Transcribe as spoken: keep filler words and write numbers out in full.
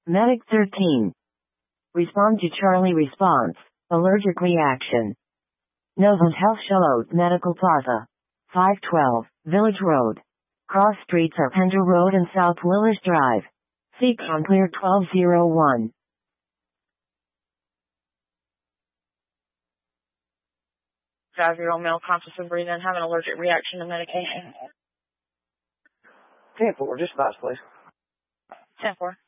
Medic thirteen. Respond to Charlie response. Allergic reaction. Novant Health Charlotte Medical Plaza. five twelve, Village Road. Cross streets are Pender Road and South Willis Drive. Seek on clear twelve oh one. Five-year-old male conscious of breathing, having an allergic reaction to medication. ten four, just advice, please. ten four.